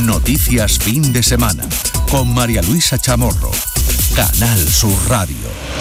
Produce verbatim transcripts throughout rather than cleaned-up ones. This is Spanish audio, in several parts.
Noticias fin de semana con María Luisa Chamorro. Canal Sur Radio.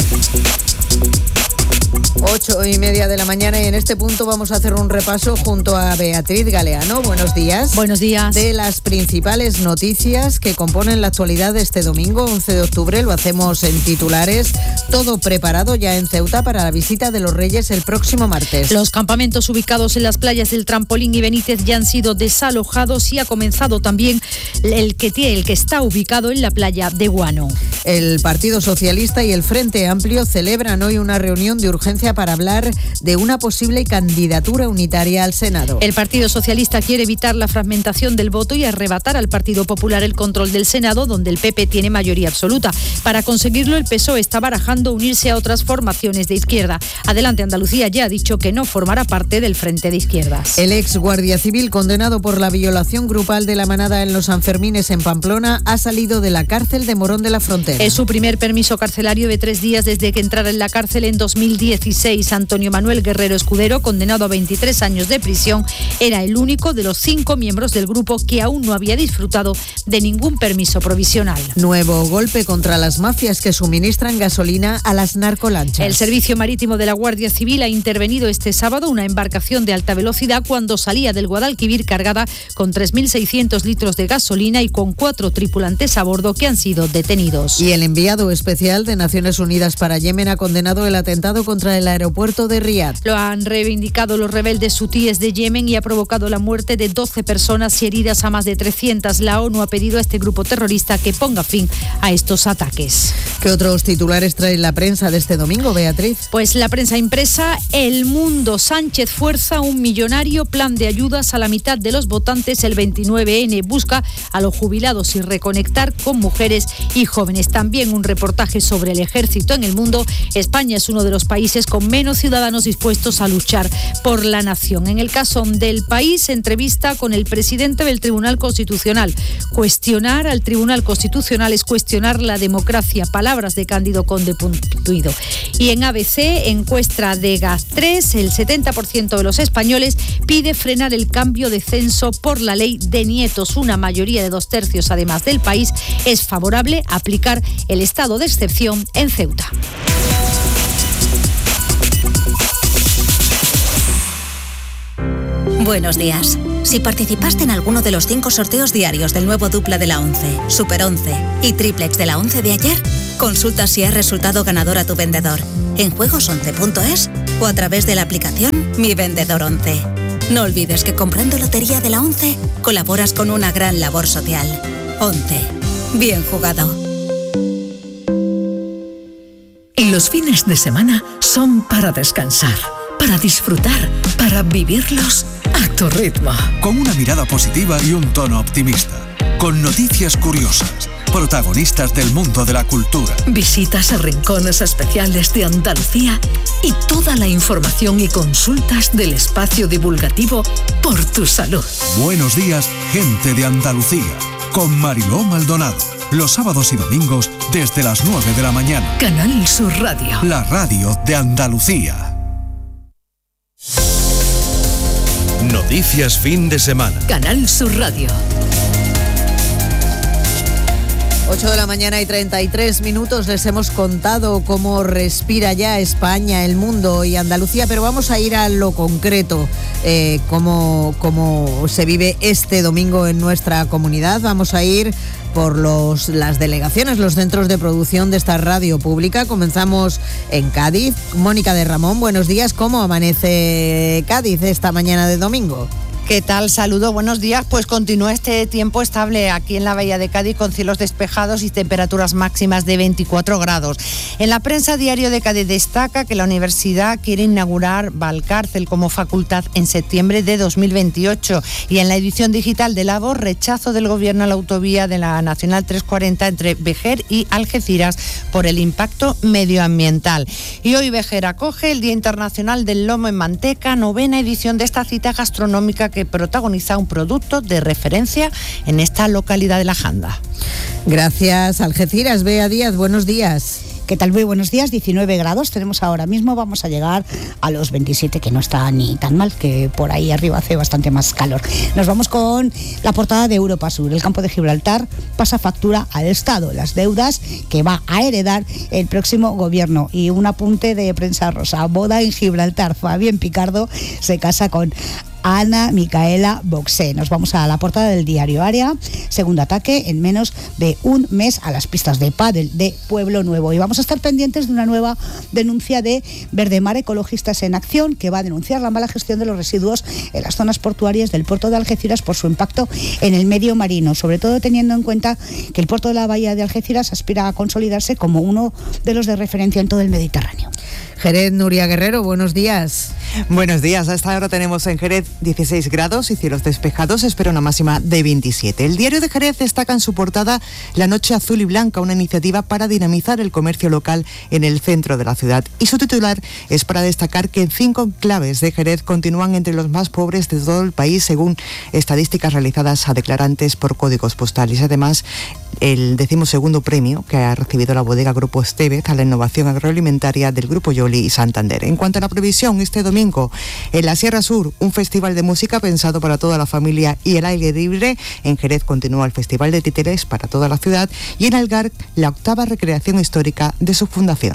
Ocho y media de la mañana y en este punto vamos a hacer un repaso junto a Beatriz Galeano. Buenos días. Buenos días. De las principales noticias que componen la actualidad de este domingo, once de octubre. Lo hacemos en titulares. Todo preparado ya en Ceuta para la visita de los Reyes el próximo martes. Los campamentos ubicados en las playas del Trampolín y Benítez ya han sido desalojados y ha comenzado también el que, tiene, el que está ubicado en la playa de Guano. El Partido Socialista y el Frente Amplio celebran hoy una reunión de urgencia para hablar de una posible candidatura unitaria al Senado. El Partido Socialista quiere evitar la fragmentación del voto y arrebatar al Partido Popular el control del Senado, donde el P P tiene mayoría absoluta. Para conseguirlo, el P S O E está barajando unirse a otras formaciones de izquierda. Adelante Andalucía ya ha dicho que no formará parte del Frente de Izquierdas. El ex guardia civil condenado por la violación grupal de la manada en los Sanfermines en Pamplona ha salido de la cárcel de Morón de la Frontera. Es su primer permiso carcelario de tres días desde que entrara en la cárcel en dos mil dieciséis. Antonio Manuel Guerrero Escudero, condenado a veintitrés años de prisión, era el único de los cinco miembros del grupo que aún no había disfrutado de ningún permiso provisional. Nuevo golpe contra las mafias que suministran gasolina a las narcolanchas. El Servicio Marítimo de la Guardia Civil ha intervenido este sábado una embarcación de alta velocidad cuando salía del Guadalquivir cargada con tres mil seiscientos litros de gasolina y con cuatro tripulantes a bordo que han sido detenidos. Y el enviado especial de Naciones Unidas para Yemen ha condenado el atentado contra el aeropuerto de Riad. Lo han reivindicado los rebeldes hutíes de Yemen y ha provocado la muerte de doce personas y heridas a más de trescientas. La ONU ha pedido a este grupo terrorista que ponga fin a estos ataques. ¿Qué otros titulares trae la prensa de este domingo, Beatriz? Pues la prensa impresa, El Mundo. Sánchez fuerza un millonario plan de ayudas a la mitad de los votantes el veintinueve ene. Busca a los jubilados y reconectar con mujeres y jóvenes. También un reportaje sobre el ejército en el mundo. España es uno de los países con menos ciudadanos dispuestos a luchar por la nación. En el caso del País, entrevista con el presidente del Tribunal Constitucional. Cuestionar al Tribunal Constitucional es cuestionar la democracia. Palabras de Cándido Conde Puntuido. Y en A B C, encuesta de GAZ tres, el setenta por ciento de los españoles pide frenar el cambio de censo por la ley de nietos. Una mayoría de dos tercios, además del País, es favorable a aplicar el estado de excepción en Ceuta. Buenos días. Si participaste en alguno de los cinco sorteos diarios del nuevo Dupla de la once, Super once y Triplex de la once de ayer, consulta si has resultado ganador a tu vendedor en juegos once punto es o a través de la aplicación Mi Vendedor once. No olvides que comprando Lotería de la once colaboras con una gran labor social. once. Bien jugado. Los fines de semana son para descansar, para disfrutar, para vivirlos a tu ritmo. Con una mirada positiva y un tono optimista. Con noticias curiosas, protagonistas del mundo de la cultura. Visitas a rincones especiales de Andalucía y toda la información y consultas del espacio divulgativo Por tu Salud. Buenos días, gente de Andalucía. Con Mariló Maldonado. Los sábados y domingos desde las nueve de la mañana. Canal Sur Radio. La radio de Andalucía. Noticias fin de semana. Canal Sur Radio. ocho de la mañana y treinta y tres minutos. Les hemos contado cómo respira ya España, el mundo y Andalucía, pero vamos a ir a lo concreto, eh, cómo, cómo se vive este domingo en nuestra comunidad. Vamos a ir por los, las delegaciones, los centros de producción de esta radio pública. Comenzamos en Cádiz. Mónica de Ramón, buenos días. ¿Cómo amanece Cádiz esta mañana de domingo? ¿Qué tal? Saludos, buenos días. Pues continúa este tiempo estable aquí en la Bahía de Cádiz con cielos despejados y temperaturas máximas de veinticuatro grados. En la prensa Diario de Cádiz destaca que la universidad quiere inaugurar Valcárcel como facultad en septiembre de dos mil veintiocho y en la edición digital de La Voz, rechazo del gobierno a la autovía de la Nacional trescientos cuarenta entre Vejer y Algeciras por el impacto medioambiental. Y hoy Vejer acoge el Día Internacional del Lomo en Manteca, novena edición de esta cita gastronómica que que protagoniza un producto de referencia en esta localidad de la Janda. Gracias, Algeciras. Bea Díaz, buenos días. ¿Qué tal? Muy buenos días, diecinueve grados tenemos ahora mismo, vamos a llegar a los veintisiete, que no está ni tan mal, que por ahí arriba hace bastante más calor. Nos vamos con la portada de Europa Sur. El campo de Gibraltar pasa factura al Estado, las deudas que va a heredar el próximo gobierno. Y un apunte de prensa rosa: boda en Gibraltar, Fabián Picardo se casa con Ana Micaela Boxé. Nos vamos a la portada del diario Área. Segundo ataque en menos de un mes a las pistas de pádel de Pueblo Nuevo. Y vamos a estar pendientes de una nueva denuncia de Verdemar Ecologistas en Acción, que va a denunciar la mala gestión de los residuos en las zonas portuarias del puerto de Algeciras por su impacto en el medio marino, sobre todo teniendo en cuenta que el puerto de la bahía de Algeciras aspira a consolidarse como uno de los de referencia en todo el Mediterráneo. Jerez, Nuria Guerrero, buenos días. Buenos días, a esta hora tenemos en Jerez dieciséis grados y cielos despejados, espera una máxima de veintisiete. El diario de Jerez destaca en su portada la Noche Azul y Blanca, una iniciativa para dinamizar el comercio local en el centro de la ciudad. Y su titular es para destacar que cinco enclaves de Jerez continúan entre los más pobres de todo el país, según estadísticas realizadas a declarantes por códigos postales. Además, el decimosegundo premio que ha recibido la bodega Grupo Estevez a la innovación agroalimentaria del Grupo Yoli y Santander. En cuanto a la previsión, este domingo en la Sierra Sur, un festival de música pensado para toda la familia y el aire libre. En Jerez continúa el Festival de Títeres para toda la ciudad y en Algar la octava recreación histórica de su fundación.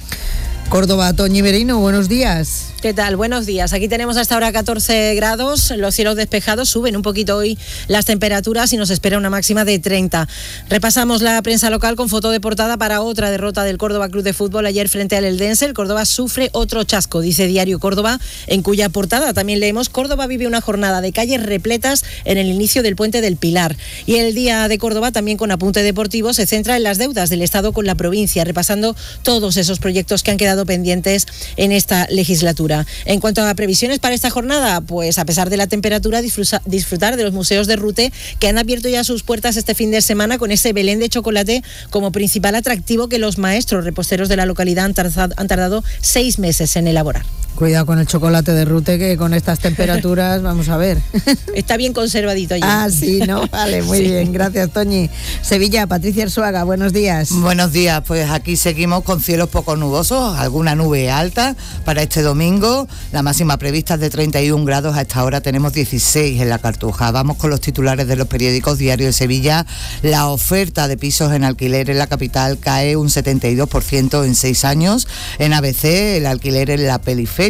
Córdoba, Toñi Merino, buenos días. ¿Qué tal? Buenos días. Aquí tenemos hasta ahora catorce grados, los cielos despejados, suben un poquito hoy las temperaturas y nos espera una máxima de treinta. Repasamos la prensa local con foto de portada para otra derrota del Córdoba Club de Fútbol ayer frente al Eldense. El Córdoba sufre otro chasco, dice Diario Córdoba, en cuya portada también leemos: Córdoba vive una jornada de calles repletas en el inicio del Puente del Pilar. Y el Día de Córdoba, también con apunte deportivo, se centra en las deudas del Estado con la provincia, repasando todos esos proyectos que han quedado pendientes en esta legislatura. En cuanto a previsiones para esta jornada, pues a pesar de la temperatura, disfrutar de los museos de Rute, que han abierto ya sus puertas este fin de semana con ese Belén de chocolate como principal atractivo que los maestros reposteros de la localidad han tardado, han tardado seis meses en elaborar. Cuidado con el chocolate de Rute, que con estas temperaturas, vamos a ver. Está bien conservadito allí. Ah, sí, ¿no? Vale, muy sí. bien, gracias, Toñi. Sevilla, Patricia Arzuaga, buenos días. Buenos días, pues aquí seguimos con cielos poco nubosos, alguna nube alta para este domingo. La máxima prevista es de treinta y un grados, a esta hora tenemos dieciséis en la Cartuja. Vamos con los titulares de los periódicos. Diario de Sevilla: la oferta de pisos en alquiler en la capital cae un setenta y dos por ciento en seis años. En A B C, el alquiler en la periferia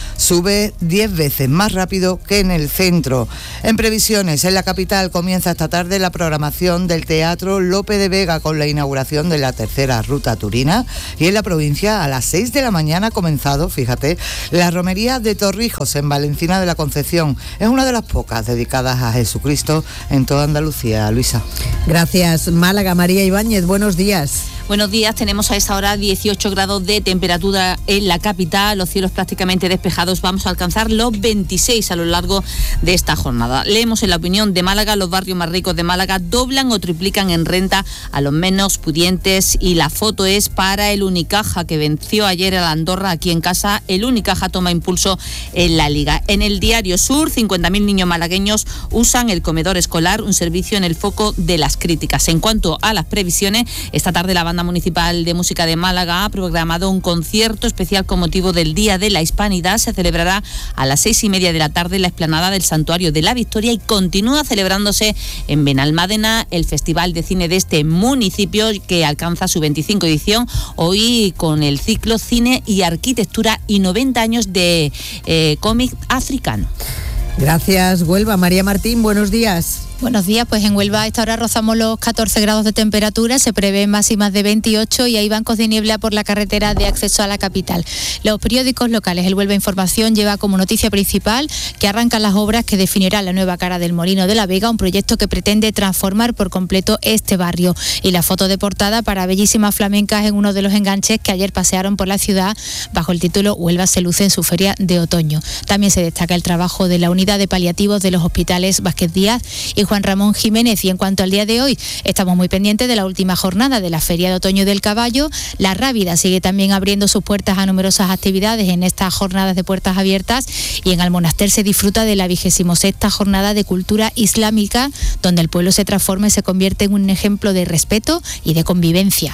sube diez veces más rápido que en el centro. En previsiones, en la capital comienza esta tarde la programación del Teatro Lope de Vega con la inauguración de la tercera ruta turina, y en la provincia a las seis de la mañana ha comenzado, fíjate, la romería de Torrijos en Valencina de la Concepción. Es una de las pocas dedicadas a Jesucristo en toda Andalucía. Luisa. Gracias. Málaga, María Ibáñez, buenos días. Buenos días, tenemos a esta hora dieciocho grados de temperatura en la capital, los cielos prácticamente despejados, vamos a alcanzar los veintiséis a lo largo de esta jornada. Leemos en La Opinión de Málaga: los barrios más ricos de Málaga doblan o triplican en renta a los menos pudientes, y la foto es para el Unicaja, que venció ayer a la Andorra aquí en casa. El Unicaja toma impulso en la Liga. En el Diario Sur, cincuenta mil niños malagueños usan el comedor escolar, un servicio en el foco de las críticas. En cuanto a las previsiones, esta tarde la Banda Municipal de Música de Málaga ha programado un concierto especial con motivo del Día de la Hispanidad. Se celebrará a las seis y media de la tarde en la explanada del Santuario de la Victoria, y continúa celebrándose en Benalmádena el Festival de Cine de este municipio, que alcanza su veinticinco edición hoy con el ciclo Cine y Arquitectura y noventa años de eh, cómic africano. Gracias, Huelva. María Martín, buenos días. Buenos días, pues en Huelva a esta hora rozamos los catorce grados de temperatura, se prevén máximas de veintiocho y hay bancos de niebla por la carretera de acceso a la capital. Los periódicos locales, el Huelva Información lleva como noticia principal que arrancan las obras que definirán la nueva cara del Molino de la Vega, un proyecto que pretende transformar por completo este barrio. Y la foto de portada para bellísimas flamencas en uno de los enganches que ayer pasearon por la ciudad bajo el título Huelva se luce en su feria de otoño. También se destaca el trabajo de la unidad de paliativos de los hospitales Vázquez Díaz y Juan Ramón Jiménez. Y en cuanto al día de hoy, estamos muy pendientes de la última jornada de la Feria de Otoño del Caballo. La Rábida sigue también abriendo sus puertas a numerosas actividades en estas jornadas de puertas abiertas, y en Almonaster se disfruta de la vigésimo sexta jornada de cultura islámica, donde el pueblo se transforma y se convierte en un ejemplo de respeto y de convivencia.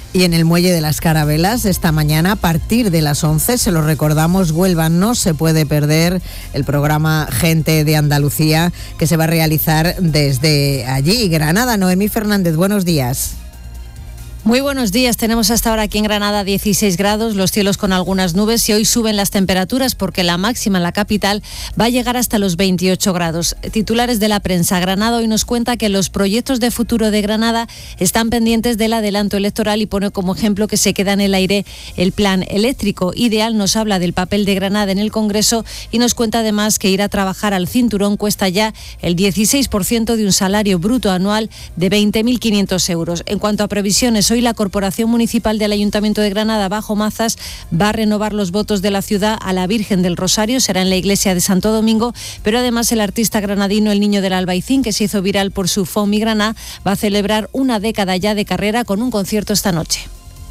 Y en el Muelle de las Carabelas, esta mañana a partir de las once, se lo recordamos, Huelva no se puede perder el programa Gente de Andalucía que se va a realizar desde allí. Granada, Noemí Fernández, buenos días. Muy buenos días, tenemos hasta ahora aquí en Granada dieciséis grados, los cielos con algunas nubes y hoy suben las temperaturas porque la máxima en la capital va a llegar hasta los veintiocho grados. Titulares de la prensa. Granada hoy nos cuenta que los proyectos de futuro de Granada están pendientes del adelanto electoral y pone como ejemplo que se queda en el aire el plan eléctrico. Ideal nos habla del papel de Granada en el Congreso y nos cuenta además que ir a trabajar al cinturón cuesta ya el dieciséis por ciento de un salario bruto anual de veinte mil quinientos euros. En cuanto a previsiones, hoy la Corporación Municipal del Ayuntamiento de Granada, Bajo Mazas, va a renovar los votos de la ciudad a la Virgen del Rosario, será en la iglesia de Santo Domingo, pero además el artista granadino El Niño del Albaicín, que se hizo viral por su Fon Mi Graná, va a celebrar una década ya de carrera con un concierto esta noche.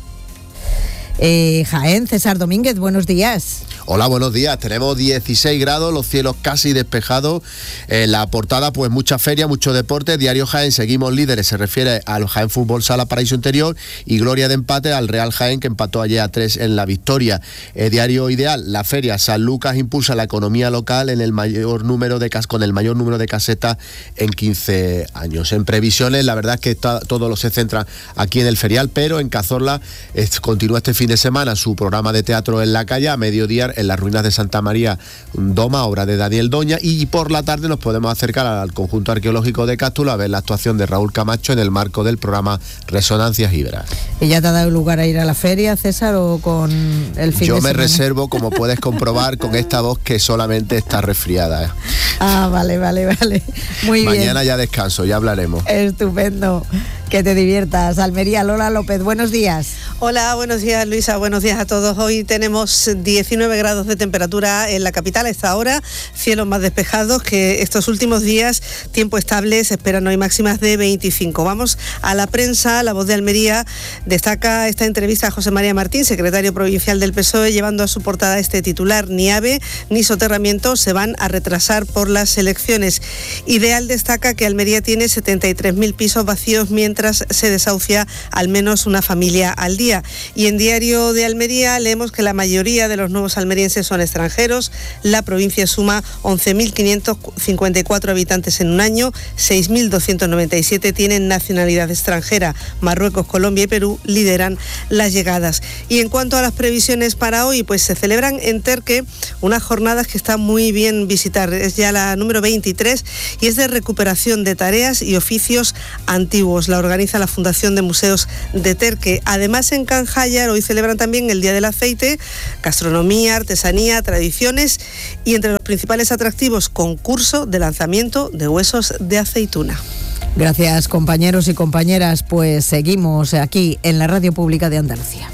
Eh, Jaén, César Domínguez, buenos días. Hola, buenos días. Tenemos dieciséis grados, los cielos casi despejados. En la portada, pues mucha feria, mucho deporte. Diario Jaén, seguimos líderes, se refiere al Jaén Fútbol Sala Paraíso Interior, y gloria de empate al Real Jaén, que empató ayer a tres en la victoria. Eh, Diario Ideal, la feria San Lucas impulsa la economía local en el mayor número de cas con el mayor número de casetas en quince años. En previsiones, la verdad es que está, todo lo se centra aquí en el ferial, pero en Cazorla es, continúa este fin de semana su programa de teatro en la calle, a mediodía en las ruinas de Santa María Doma, obra de Daniel Doña, y por la tarde nos podemos acercar al conjunto arqueológico de Cástulo a ver la actuación de Raúl Camacho en el marco del programa Resonancias Híbridas. ¿Y ya te ha dado lugar a ir a la feria, César, o con el fin Yo de semana? Yo me reservo, como puedes comprobar, con esta voz que solamente está resfriada. ¿eh? Ah, vale, vale, vale. Muy Mañana bien. Mañana ya descanso, ya hablaremos. Estupendo. Que te diviertas. Almería, Lola López, buenos días. Hola, buenos días, Luisa, buenos días a todos. Hoy tenemos diecinueve grados de temperatura en la capital a esta hora, cielos más despejados que estos últimos días, tiempo estable, se esperan hoy máximas de veinticinco. Vamos a la prensa. La Voz de Almería destaca esta entrevista a José María Martín, secretario provincial del P S O E, llevando a su portada este titular: ni AVE ni soterramiento se van a retrasar por las elecciones. Ideal destaca que Almería tiene setenta y tres mil pisos vacíos mientras se desahucia al menos una familia al día. Y en Diario de Almería leemos que la mayoría de los nuevos almerienses son extranjeros. La provincia suma once mil quinientos cincuenta y cuatro habitantes en un año, seis mil doscientos noventa y siete tienen nacionalidad extranjera. Marruecos, Colombia y Perú lideran las llegadas. Y en cuanto a las previsiones para hoy, pues se celebran en Terque unas jornadas que está muy bien visitar. Es ya la número veintitrés y es de recuperación de tareas y oficios antiguos. La organiza la Fundación de Museos de Terque. Además, en Canjayar hoy celebran también el Día del Aceite, gastronomía, artesanía, tradiciones y entre los principales atractivos, concurso de lanzamiento de huesos de aceituna. Gracias, compañeros y compañeras. Pues seguimos aquí en la Radio Pública de Andalucía.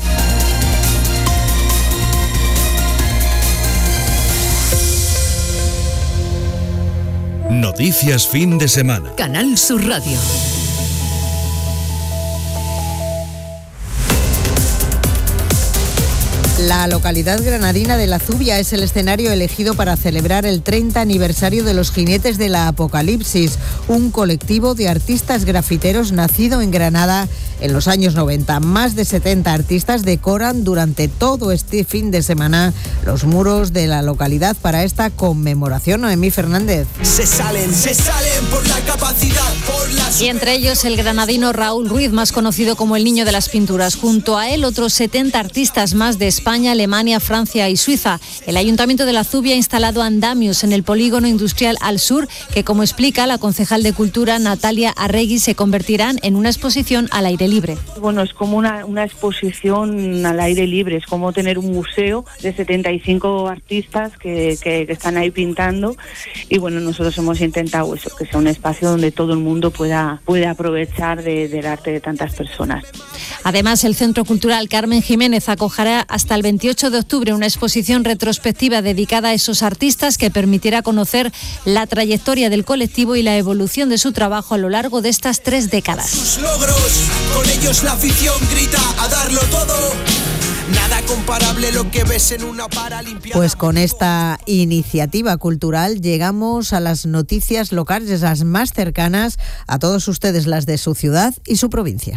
Noticias fin de semana. Canal Sur Radio. La localidad granadina de La Zubia es el escenario elegido para celebrar el treinta aniversario de los Jinetes de la Apocalipsis, un colectivo de artistas grafiteros nacido en Granada en los años noventa. Más de setenta artistas decoran durante todo este fin de semana los muros de la localidad para esta conmemoración. Noemí Fernández. Se salen, se salen por la capacidad, por la... Y entre ellos el granadino Raúl Ruiz, más conocido como el Niño de las Pinturas. Junto a él otros setenta artistas más de España, Alemania, Francia y Suiza. El Ayuntamiento de La Zubia ha instalado andamios en el polígono industrial al sur, que, como explica la concejal de Cultura Natalia Arregui, se convertirán en una exposición al aire libre. Bueno, es como una, una exposición al aire libre, es como tener un museo de setenta y cinco artistas que, que, que están ahí pintando, y bueno, nosotros hemos intentado eso, que sea un espacio donde todo el mundo pueda, pueda aprovechar de, del arte de tantas personas. Además, el Centro Cultural Carmen Jiménez acogerá hasta el veintiocho de octubre una exposición retrospectiva dedicada a esos artistas que permitirá conocer la trayectoria del colectivo y la evolución de su trabajo a lo largo de estas tres décadas. Sus logros, con ellos la afición grita a darlo todo. Nada comparable lo que ves en una Paralimpiada. Pues con esta iniciativa cultural llegamos a las noticias locales, las más cercanas a todos ustedes, las de su ciudad y su provincia.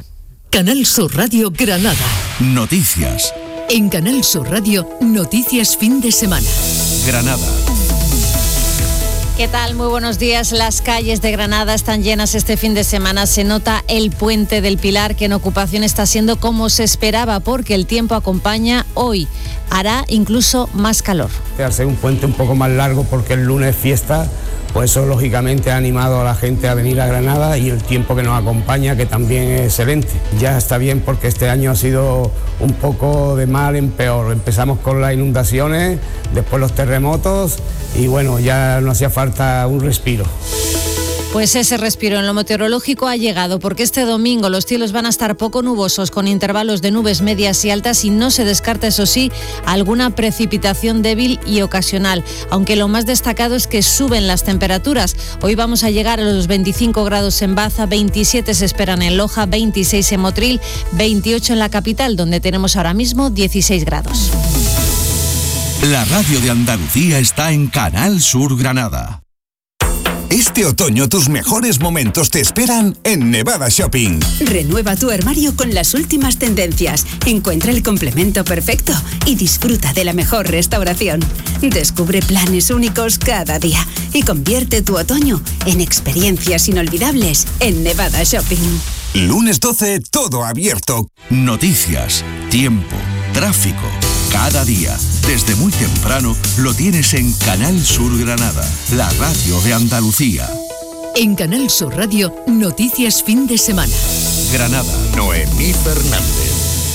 Canal Sur Radio Granada. Noticias. En Canal Sur Radio, noticias fin de semana. Granada. ¿Qué tal? Muy buenos días. Las calles de Granada están llenas este fin de semana. Se nota el Puente del Pilar, que en ocupación está siendo como se esperaba, porque el tiempo acompaña. Hoy hará incluso más calor. Al ser un puente un poco más largo porque el lunes es fiesta, pues eso lógicamente ha animado a la gente a venir a Granada, y el tiempo que nos acompaña, que también es excelente. Ya está bien porque este año ha sido un poco de mal en peor. Empezamos con las inundaciones, después los terremotos y bueno, ya no hacía falta un respiro. Pues ese respiro en lo meteorológico ha llegado, porque este domingo los cielos van a estar poco nubosos, con intervalos de nubes medias y altas, y no se descarta, eso sí, alguna precipitación débil y ocasional, aunque lo más destacado es que suben las temperaturas. Hoy vamos a llegar a los veinticinco grados en Baza, veintisiete se esperan en Loja, veintiséis en Motril, veintiocho en la capital, donde tenemos ahora mismo dieciséis grados. La radio de Andalucía está en Canal Sur Granada. Este otoño tus mejores momentos te esperan en Nevada Shopping. Renueva tu armario con las últimas tendencias, encuentra el complemento perfecto y disfruta de la mejor restauración. Descubre planes únicos cada día y convierte tu otoño en experiencias inolvidables en Nevada Shopping. Lunes doce, todo abierto. Noticias, tiempo, tráfico. Cada día, desde muy temprano, lo tienes en Canal Sur Granada, la radio de Andalucía. En Canal Sur Radio, noticias fin de semana. Granada. Noemí Fernández.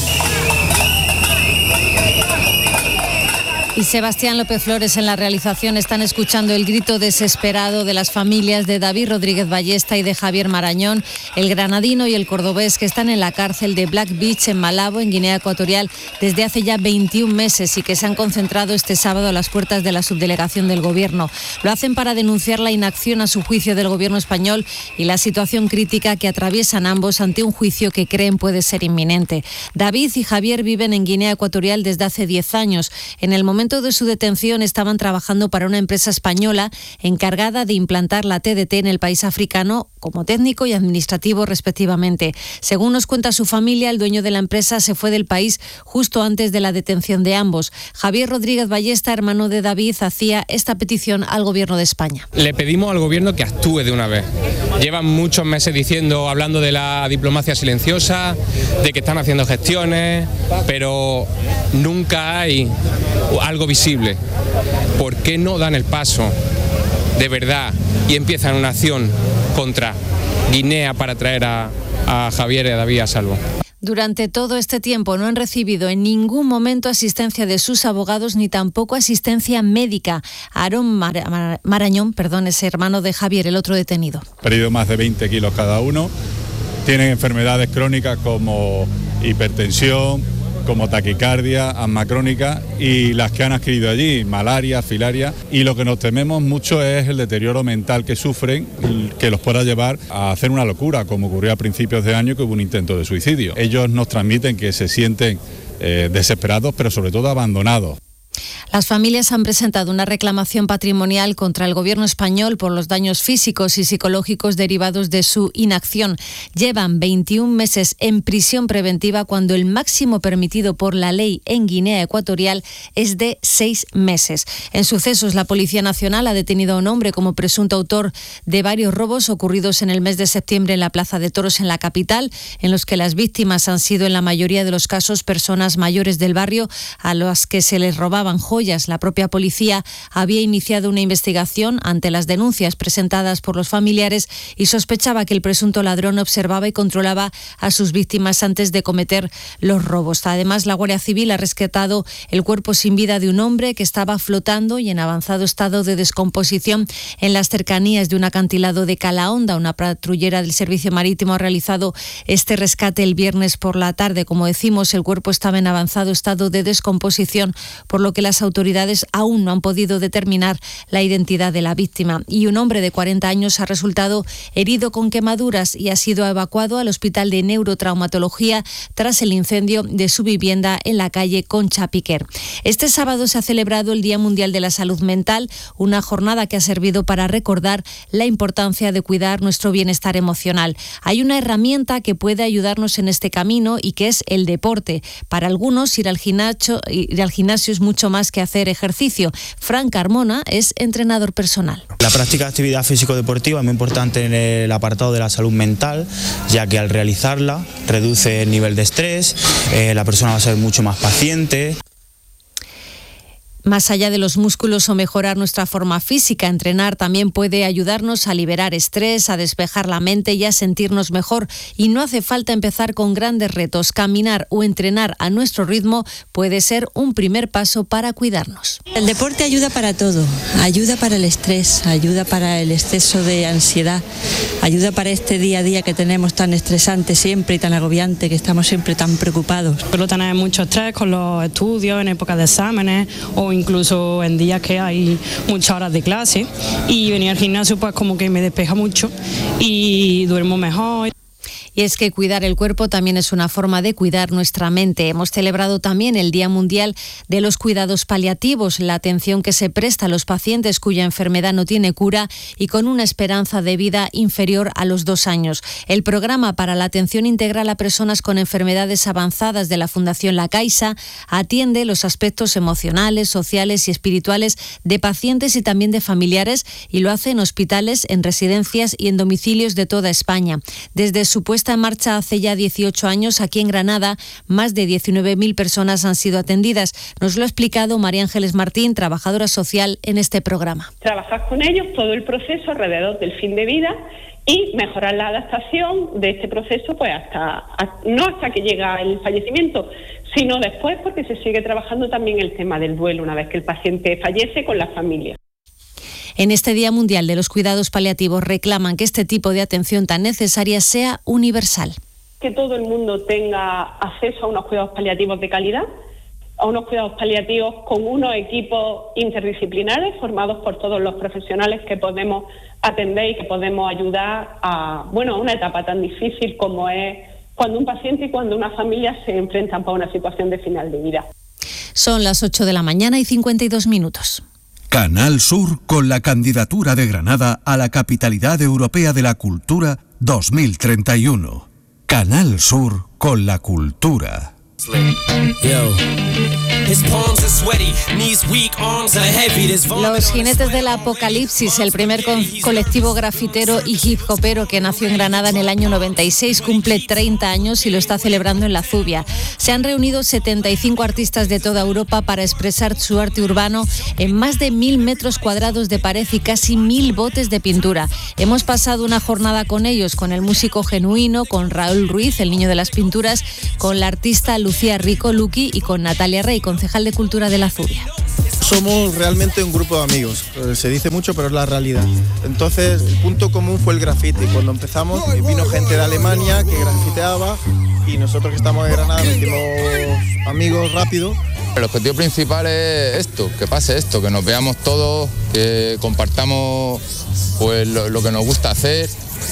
Y Sebastián López Flores en la realización. Están escuchando el grito desesperado de las familias de David Rodríguez Ballesta y de Javier Marañón, el granadino y el cordobés, que están en la cárcel de Black Beach en Malabo, en Guinea Ecuatorial, desde hace ya veintiún meses, y que se han concentrado este sábado a las puertas de la subdelegación del Gobierno. Lo hacen para denunciar la inacción, a su juicio, del Gobierno español y la situación crítica que atraviesan ambos ante un juicio que creen puede ser inminente. David y Javier viven en Guinea Ecuatorial desde hace diez años. En el momento de su detención estaban trabajando para una empresa española encargada de implantar la T D T en el país africano como técnico y administrativo respectivamente. Según nos cuenta su familia, el dueño de la empresa se fue del país justo antes de la detención de ambos. Javier Rodríguez Ballesta, hermano de David, hacía esta petición al Gobierno de España. Le pedimos al Gobierno que actúe de una vez. Llevan muchos meses diciendo, hablando de la diplomacia silenciosa, de que están haciendo gestiones, pero nunca hay algo visible. ¿Por qué no dan el paso de verdad y empiezan una acción contra Guinea para traer a, a Javier y a David a salvo? Durante todo este tiempo no han recibido en ningún momento asistencia de sus abogados, ni tampoco asistencia médica. Aarón Mar- Mar- Marañón, perdón, es hermano de Javier, el otro detenido. Perdido más de veinte kilos cada uno. Tienen enfermedades crónicas como hipertensión, como taquicardia, asma crónica, y las que han adquirido allí, malaria, filaria, y lo que nos tememos mucho es el deterioro mental que sufren, que los pueda llevar a hacer una locura, como ocurrió a principios de año, que hubo un intento de suicidio. Ellos nos transmiten que se sienten eh, desesperados, pero sobre todo abandonados. Las familias han presentado una reclamación patrimonial contra el Gobierno español por los daños físicos y psicológicos derivados de su inacción. Llevan veintiún meses en prisión preventiva, cuando el máximo permitido por la ley en Guinea Ecuatorial es de seis meses. En sucesos, la Policía Nacional ha detenido a un hombre como presunto autor de varios robos ocurridos en el mes de septiembre en la Plaza de Toros en la capital, en los que las víctimas han sido en la mayoría de los casos personas mayores del barrio a las que se les robaban joyas. La propia policía había iniciado una investigación ante las denuncias presentadas por los familiares y sospechaba que el presunto ladrón observaba y controlaba a sus víctimas antes de cometer los robos. Además, la Guardia Civil ha rescatado el cuerpo sin vida de un hombre que estaba flotando y en avanzado estado de descomposición en las cercanías de un acantilado de Calahonda. Una patrullera del Servicio Marítimo ha realizado este rescate el viernes por la tarde. Como decimos, el cuerpo estaba en avanzado estado de descomposición, por lo que porque las autoridades aún no han podido determinar la identidad de la víctima. Y un hombre de cuarenta años ha resultado herido con quemaduras y ha sido evacuado al Hospital de Neurotraumatología tras el incendio de su vivienda en la calle Concha Piquer. Este sábado se ha celebrado el Día Mundial de la Salud Mental, una jornada que ha servido para recordar la importancia de cuidar nuestro bienestar emocional. Hay una herramienta que puede ayudarnos en este camino y que es el deporte. Para algunos, ir al gimnasio, ir al gimnasio es mucho más que hacer ejercicio. Fran Carmona es entrenador personal. La práctica de actividad físico-deportiva es muy importante en el apartado de la salud mental, ya que al realizarla reduce el nivel de estrés, eh, la persona va a ser mucho más paciente. Más allá de los músculos o mejorar nuestra forma física, entrenar también puede ayudarnos a liberar estrés, a despejar la mente y a sentirnos mejor. Y no hace falta empezar con grandes retos. Caminar o entrenar a nuestro ritmo puede ser un primer paso para cuidarnos. El deporte ayuda para todo. Ayuda para el estrés, ayuda para el exceso de ansiedad, ayuda para este día a día que tenemos tan estresante siempre y tan agobiante, que estamos siempre tan preocupados. Suelo tener mucho estrés con los estudios, en épocas de exámenes o incluso en días que hay muchas horas de clase, y venir al gimnasio pues como que me despeja mucho y duermo mejor. Y es que cuidar el cuerpo también es una forma de cuidar nuestra mente. Hemos celebrado también el Día Mundial de los Cuidados Paliativos, la atención que se presta a los pacientes cuya enfermedad no tiene cura y con una esperanza de vida inferior a los dos años. El programa para la atención integral a personas con enfermedades avanzadas de la Fundación La Caixa atiende los aspectos emocionales, sociales y espirituales de pacientes y también de familiares, y lo hace en hospitales, en residencias y en domicilios de toda España. Desde su puesta en marcha hace ya dieciocho años, aquí en Granada, más de diecinueve mil personas han sido atendidas. Nos lo ha explicado María Ángeles Martín, trabajadora social en este programa. Trabajar con ellos todo el proceso alrededor del fin de vida y mejorar la adaptación de este proceso, pues hasta no hasta que llega el fallecimiento, sino después, porque se sigue trabajando también el tema del duelo una vez que el paciente fallece con la familia. En este Día Mundial de los Cuidados Paliativos reclaman que este tipo de atención tan necesaria sea universal. Que todo el mundo tenga acceso a unos cuidados paliativos de calidad, a unos cuidados paliativos con unos equipos interdisciplinares formados por todos los profesionales que podemos atender y que podemos ayudar a, bueno, a una etapa tan difícil como es cuando un paciente y cuando una familia se enfrentan para una situación de final de vida. Son las ocho de la mañana y cincuenta y dos minutos. Canal Sur con la candidatura de Granada a la Capitalidad Europea de la Cultura dos mil treinta y uno. Canal Sur con la cultura. Los Jinetes del Apocalipsis, el primer co- colectivo grafitero y hip hopero que nació en Granada en el año noventa y seis, cumple treinta años y lo está celebrando en la Zubia. Se han reunido setenta y cinco artistas de toda Europa para expresar su arte urbano en más de mil metros cuadrados de pared y casi mil botes de pintura. Hemos pasado una jornada con ellos, con el músico Genuino, con Raúl Ruiz, el niño de las pinturas, con la artista Lucía Rico, Luqui, y con Natalia Rey, concejal de Cultura de la Zubia. Somos realmente un grupo de amigos, se dice mucho pero es la realidad. Entonces el punto común fue el grafiti. Cuando empezamos vino gente de Alemania que grafiteaba y nosotros que estamos en Granada nos hicimos amigos rápido. El objetivo principal es esto, que pase esto, que nos veamos todos, que compartamos pues lo, lo que nos gusta hacer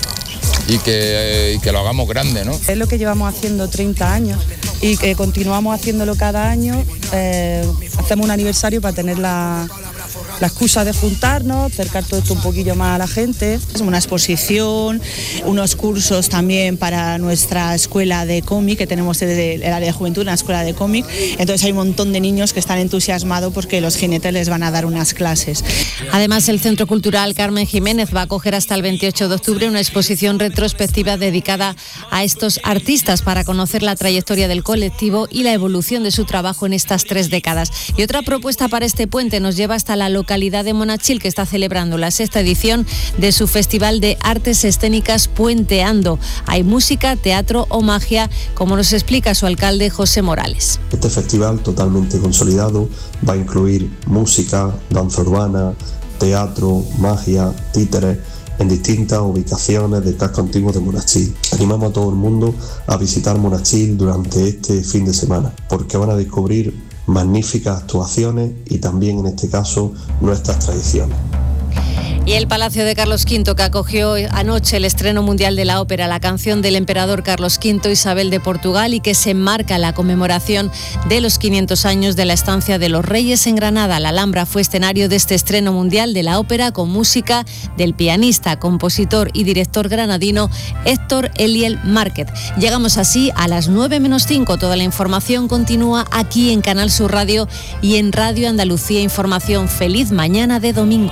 y que, y que lo hagamos grande, ¿no? Es lo que llevamos haciendo treinta años y que continuamos haciéndolo cada año. Eh, hacemos un aniversario para tener la, la excusa de juntarnos, acercar todo esto un poquillo más a la gente. Es una exposición, unos cursos también para nuestra escuela de cómic, que tenemos desde el área de juventud, una escuela de cómic. Entonces hay un montón de niños que están entusiasmados porque los jinetes les van a dar unas clases. Además, el Centro Cultural Carmen Jiménez va a acoger hasta el veintiocho de octubre una exposición retrospectiva dedicada a estos artistas para conocer la trayectoria del colectivo y la evolución de su trabajo en estas tres décadas. Y otra propuesta para este puente nos lleva hasta la localidad de Monachil, que está celebrando la sexta edición de su Festival de Artes Escénicas Puenteando. Hay música, teatro o magia, como nos explica su alcalde José Morales. Este festival totalmente consolidado va a incluir música, danza urbana, teatro, magia, títeres, en distintas ubicaciones del casco antiguo de Monachil. Animamos a todo el mundo a visitar Monachil durante este fin de semana, porque van a descubrir magníficas actuaciones y también en este caso nuestras tradiciones. Y el Palacio de Carlos quinto, que acogió anoche el estreno mundial de la ópera La canción del emperador Carlos quinto, Isabel de Portugal, y que se enmarca en la conmemoración de los quinientos años de la estancia de los reyes en Granada. La Alhambra fue escenario de este estreno mundial de la ópera con música del pianista, compositor y director granadino Héctor Eliel Márquez. Llegamos así a las nueve menos cinco. Toda la información continúa aquí en Canal Sur Radio y en Radio Andalucía Información. Feliz mañana de domingo.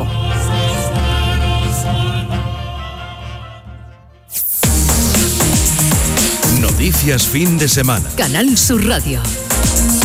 Noticias fin de semana. Canal Sur Radio.